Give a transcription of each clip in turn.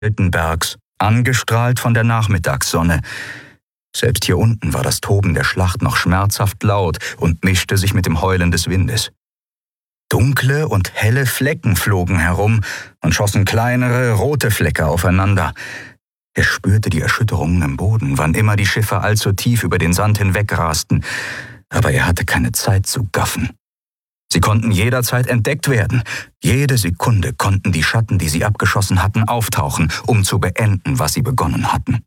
Altenbergs, angestrahlt von der Nachmittagssonne. Selbst hier unten war das Toben der Schlacht noch schmerzhaft laut und mischte sich mit dem Heulen des Windes. Dunkle und helle Flecken flogen herum und schossen kleinere, rote Flecke aufeinander. Er spürte die Erschütterungen im Boden, wann immer die Schiffe allzu tief über den Sand hinwegrasten, aber er hatte keine Zeit zu gaffen. Sie konnten jederzeit entdeckt werden. Jede Sekunde konnten die Schatten, die sie abgeschossen hatten, auftauchen, um zu beenden, was sie begonnen hatten.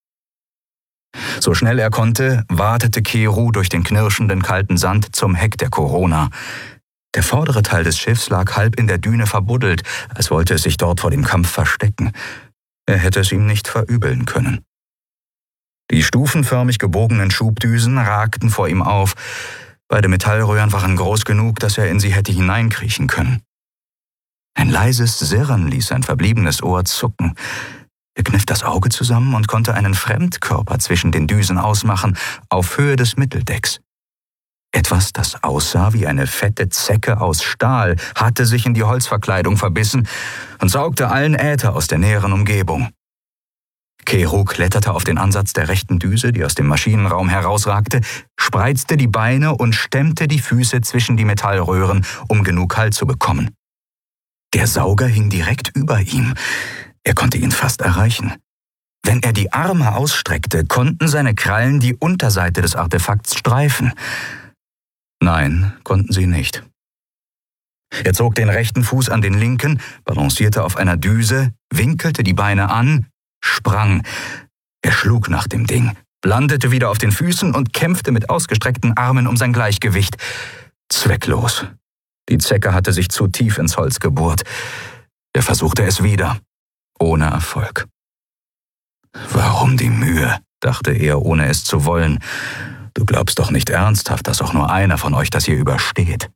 So schnell er konnte, watete Keru durch den knirschenden kalten Sand zum Heck der Corona. Der vordere Teil des Schiffs lag halb in der Düne verbuddelt, als wollte es sich dort vor dem Kampf verstecken. Er hätte es ihm nicht verübeln können. Die stufenförmig gebogenen Schubdüsen ragten vor ihm auf. Beide Metallröhren waren groß genug, dass er in sie hätte hineinkriechen können. Ein leises Sirren ließ sein verbliebenes Ohr zucken. Er kniff das Auge zusammen und konnte einen Fremdkörper zwischen den Düsen ausmachen, auf Höhe des Mitteldecks. Etwas, das aussah wie eine fette Zecke aus Stahl, hatte sich in die Holzverkleidung verbissen und saugte allen Äther aus der näheren Umgebung. Keru kletterte auf den Ansatz der rechten Düse, die aus dem Maschinenraum herausragte, spreizte die Beine und stemmte die Füße zwischen die Metallröhren, um genug Halt zu bekommen. Der Sauger hing direkt über ihm. Er konnte ihn fast erreichen. Wenn er die Arme ausstreckte, konnten seine Krallen die Unterseite des Artefakts streifen. Nein, konnten sie nicht. Er zog den rechten Fuß an den linken, balancierte auf einer Düse, winkelte die Beine an, sprang. Er schlug nach dem Ding, landete wieder auf den Füßen und kämpfte mit ausgestreckten Armen um sein Gleichgewicht. Zwecklos. Die Zecke hatte sich zu tief ins Holz gebohrt. Er versuchte es wieder, ohne Erfolg. »Warum die Mühe?«, dachte er, ohne es zu wollen. »Du glaubst doch nicht ernsthaft, dass auch nur einer von euch das hier übersteht.«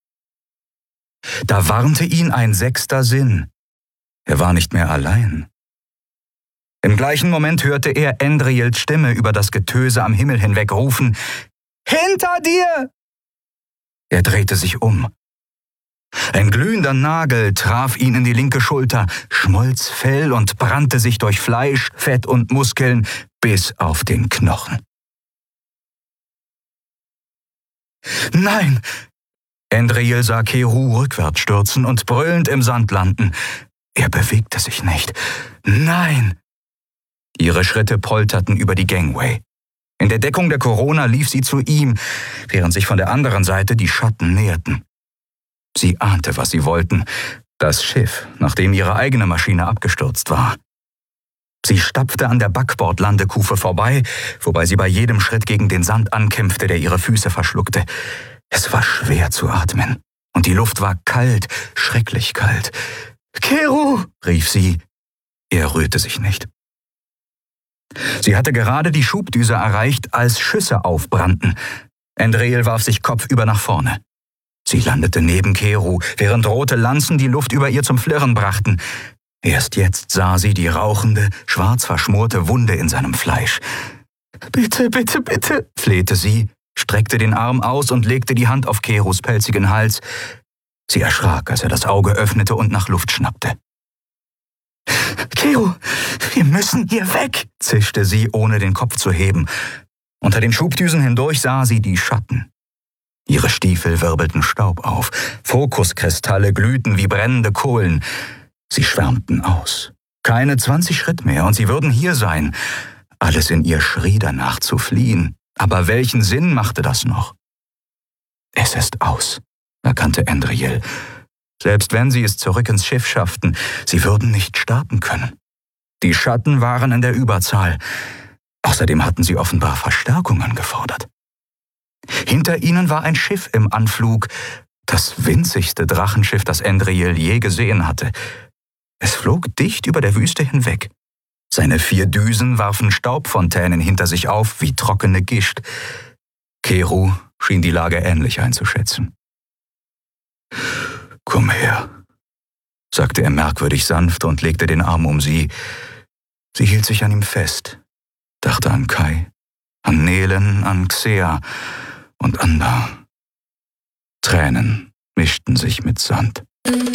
Da warnte ihn ein sechster Sinn. Er war nicht mehr allein. Im gleichen Moment hörte er Endriels Stimme über das Getöse am Himmel hinweg rufen: »Hinter dir!« Er drehte sich um. Ein glühender Nagel traf ihn in die linke Schulter, schmolz Fell und brannte sich durch Fleisch, Fett und Muskeln bis auf den Knochen. »Nein!« Endriel sah Keru rückwärts stürzen und brüllend im Sand landen. Er bewegte sich nicht. »Nein!« Ihre Schritte polterten über die Gangway. In der Deckung der Corona lief sie zu ihm, während sich von der anderen Seite die Schatten näherten. Sie ahnte, was sie wollten. Das Schiff, nachdem ihre eigene Maschine abgestürzt war. Sie stapfte an der Backbordlandekufe vorbei, wobei sie bei jedem Schritt gegen den Sand ankämpfte, der ihre Füße verschluckte. Es war schwer zu atmen. Und die Luft war kalt, schrecklich kalt. »Keru«, rief sie. Er rührte sich nicht. Sie hatte gerade die Schubdüse erreicht, als Schüsse aufbrannten. Endriel warf sich kopfüber nach vorne. Sie landete neben Keru, während rote Lanzen die Luft über ihr zum Flirren brachten. Erst jetzt sah sie die rauchende, schwarz verschmorte Wunde in seinem Fleisch. »Bitte, bitte, bitte«, flehte sie, streckte den Arm aus und legte die Hand auf Kerus pelzigen Hals. Sie erschrak, als er das Auge öffnete und nach Luft schnappte. »Keru, wir müssen hier weg«, zischte sie, ohne den Kopf zu heben. Unter den Schubdüsen hindurch sah sie die Schatten. Ihre Stiefel wirbelten Staub auf, Fokuskristalle glühten wie brennende Kohlen. Sie schwärmten aus. Keine 20 Schritt mehr und sie würden hier sein. Alles in ihr schrie danach zu fliehen. Aber welchen Sinn machte das noch? »Es ist aus«, erkannte Endriel. Selbst wenn sie es zurück ins Schiff schafften, sie würden nicht starten können. Die Schatten waren in der Überzahl. Außerdem hatten sie offenbar Verstärkungen gefordert. Hinter ihnen war ein Schiff im Anflug, das winzigste Drachenschiff, das Endriel je gesehen hatte. Es flog dicht über der Wüste hinweg. Seine 4 Düsen warfen Staubfontänen hinter sich auf wie trockene Gischt. Keru schien die Lage ähnlich einzuschätzen. »Komm her«, sagte er merkwürdig sanft und legte den Arm um sie. Sie hielt sich an ihm fest, dachte an Kai, an Nelen, an Xea und Anda. Tränen mischten sich mit Sand.